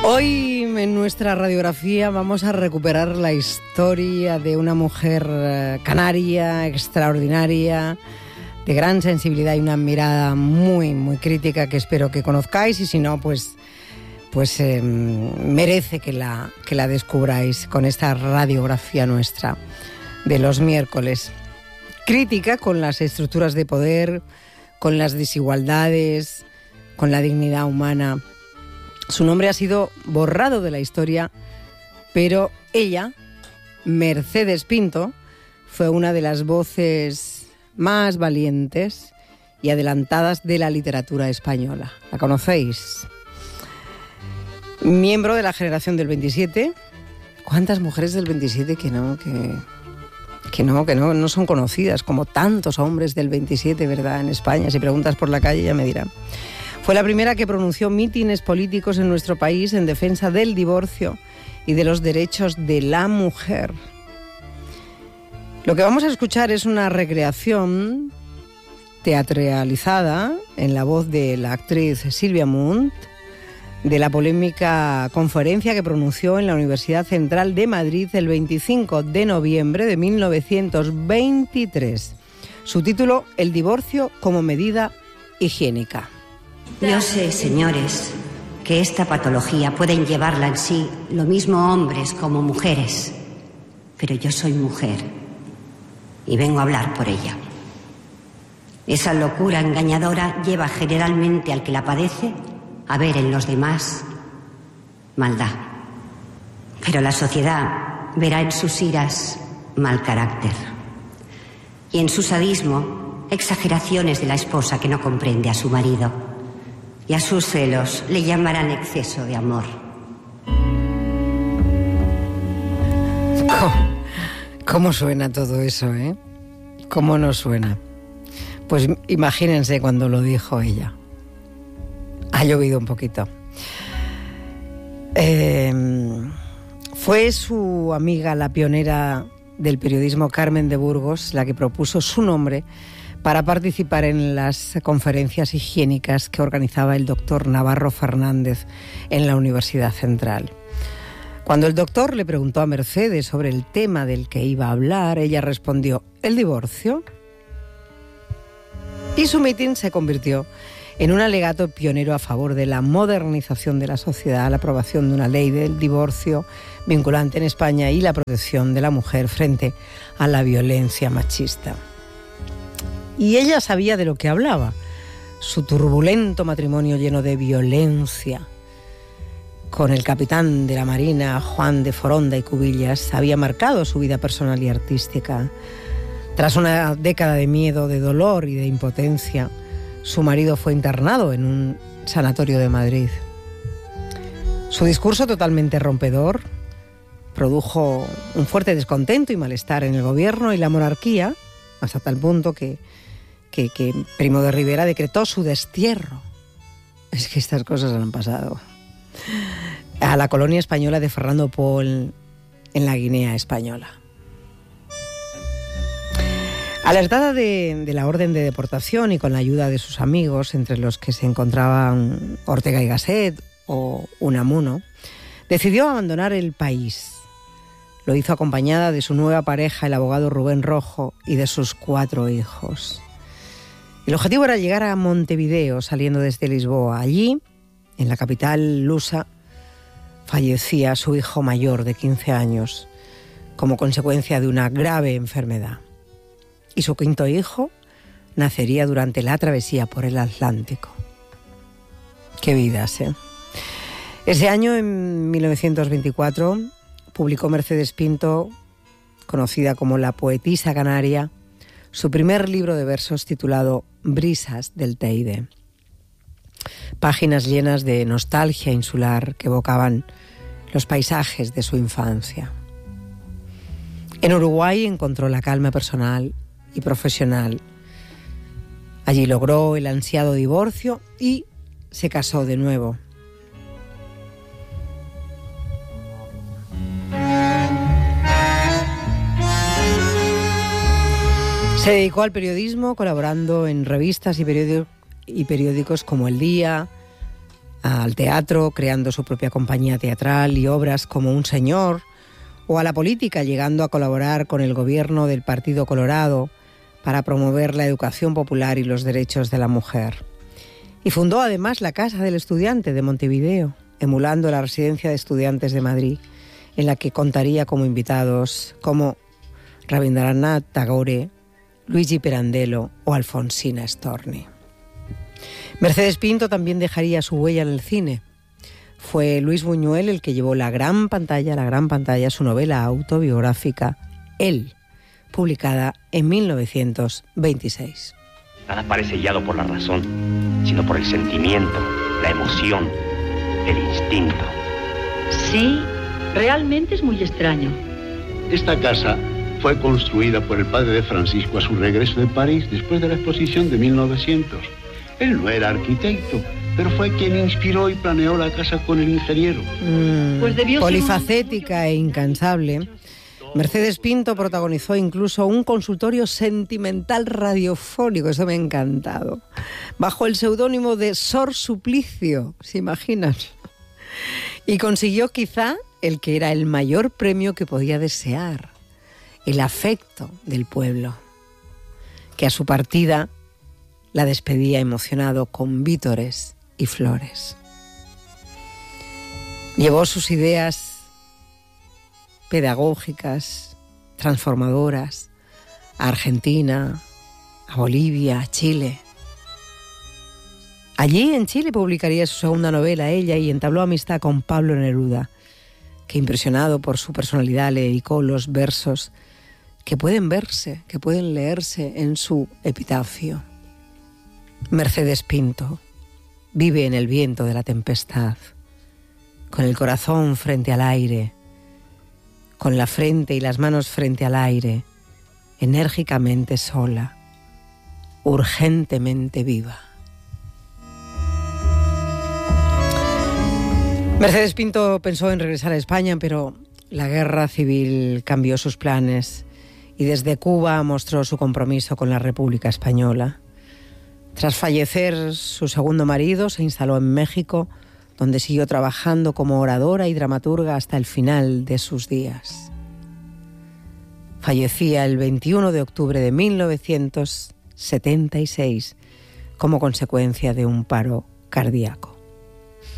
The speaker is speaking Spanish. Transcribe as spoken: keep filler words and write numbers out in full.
Hoy en nuestra radiografía vamos a recuperar la historia de una mujer canaria extraordinaria, de gran sensibilidad y una mirada muy, muy crítica que espero que conozcáis, y si no, pues, pues eh, merece que la, que la descubráis con esta radiografía nuestra de los miércoles. Crítica con las estructuras de poder, con las desigualdades, con la dignidad humana. Su nombre ha sido borrado de la historia, pero ella, Mercedes Pinto, fue una de las voces más valientes y adelantadas de la literatura española. ¿La conocéis? Miembro de la generación del veintisiete. ¿Cuántas mujeres del veintisiete que no, que, que no, que no, no son conocidas, como tantos hombres del veintisiete, ¿verdad? En España, si preguntas por la calle ya me dirán. Fue la primera que pronunció mítines políticos en nuestro país en defensa del divorcio y de los derechos de la mujer. Lo que vamos a escuchar es una recreación teatralizada en la voz de la actriz Sílvia Munt de la polémica conferencia que pronunció en la Universidad Central de Madrid el veinticinco de noviembre de mil novecientos veintitrés. Su título, El divorcio como medida higiénica. Yo sé, señores, que esta patología pueden llevarla en sí lo mismo hombres como mujeres, pero yo soy mujer y vengo a hablar por ella. Esa locura engañadora lleva generalmente al que la padece a ver en los demás maldad, pero la sociedad verá en sus iras mal carácter y en su sadismo exageraciones de la esposa que no comprende a su marido. Y a sus celos le llamarán exceso de amor. ¿Cómo, cómo suena todo eso, eh? ¿Cómo no suena? Pues imagínense cuando lo dijo ella. Ha llovido un poquito. Eh, fue su amiga, la pionera del periodismo, Carmen de Burgos, la que propuso su nombre para participar en las conferencias higiénicas que organizaba el doctor Navarro Fernández en la Universidad Central. Cuando el doctor le preguntó a Mercedes sobre el tema del que iba a hablar, ella respondió, ¿el divorcio? Y su mitin se convirtió en un alegato pionero a favor de la modernización de la sociedad, la aprobación de una ley del divorcio vinculante en España y la protección de la mujer frente a la violencia machista. Y ella sabía de lo que hablaba. Su turbulento matrimonio lleno de violencia con el capitán de la Marina, Juan de Foronda y Cubillas, había marcado su vida personal y artística. Tras una década de miedo, de dolor y de impotencia, su marido fue internado en un sanatorio de Madrid. Su discurso totalmente rompedor produjo un fuerte descontento y malestar en el gobierno y la monarquía, hasta tal punto que Que, que Primo de Rivera decretó su destierro. Es que estas cosas han pasado. A la colonia española de Fernando Pol en la Guinea Española. Alertada de, de la orden de deportación y con la ayuda de sus amigos, entre los que se encontraban Ortega y Gasset o Unamuno, decidió abandonar el país. Lo hizo acompañada de su nueva pareja, el abogado Rubén Rojo, y de sus cuatro hijos. El objetivo era llegar a Montevideo, saliendo desde Lisboa. Allí, en la capital lusa, fallecía su hijo mayor de quince años como consecuencia de una grave enfermedad. Y su quinto hijo nacería durante la travesía por el Atlántico. ¡Qué vidas, eh! Ese año, en mil novecientos veinticuatro, publicó Mercedes Pinto, conocida como la poetisa canaria, su primer libro de versos titulado Brisas del Teide. Páginas llenas de nostalgia insular que evocaban los paisajes de su infancia. En Uruguay encontró la calma personal y profesional. Allí logró el ansiado divorcio y se casó de nuevo. Se dedicó al periodismo, colaborando en revistas y periódicos, y periódicos como El Día, al teatro, creando su propia compañía teatral y obras como Un Señor, o a la política, llegando a colaborar con el gobierno del Partido Colorado para promover la educación popular y los derechos de la mujer. Y fundó además la Casa del Estudiante de Montevideo, emulando la Residencia de Estudiantes de Madrid, en la que contaría como invitados como Rabindranath Tagore, Luigi Pirandello o Alfonsina Storni. Mercedes Pinto también dejaría su huella en el cine. Fue Luis Buñuel el que llevó la gran pantalla, la gran pantalla, su novela autobiográfica, Él, publicada en mil novecientos veintiséis. Nada parece guiado por la razón, sino por el sentimiento, la emoción, el instinto. Sí, realmente es muy extraño. Esta casa fue construida por el padre de Francisco a su regreso de París después de la exposición de mil novecientos. Él no era arquitecto, pero fue quien inspiró y planeó la casa con el ingeniero. Mm, pues debió polifacética e incansable, Mercedes Pinto protagonizó incluso un consultorio sentimental radiofónico, eso me ha encantado, bajo el seudónimo de Sor Suplicio, ¿se imaginan? Y consiguió quizá el que era el mayor premio que podía desear, el afecto del pueblo, que a su partida la despedía emocionado con vítores y flores. Llevó sus ideas pedagógicas, transformadoras, a Argentina, a Bolivia, a Chile. Allí en Chile publicaría su segunda novela, ella, y entabló amistad con Pablo Neruda, que impresionado por su personalidad le dedicó los versos que pueden verse, que pueden leerse en su epitafio. Mercedes Pinto vive en el viento de la tempestad, con el corazón frente al aire, con la frente y las manos frente al aire, enérgicamente sola, urgentemente viva. Mercedes Pinto pensó en regresar a España, pero la guerra civil cambió sus planes y desde Cuba mostró su compromiso con la República Española. Tras fallecer su segundo marido, se instaló en México, donde siguió trabajando como oradora y dramaturga hasta el final de sus días. Fallecía el veintiuno de octubre de mil novecientos setenta y seis como consecuencia de un paro cardíaco.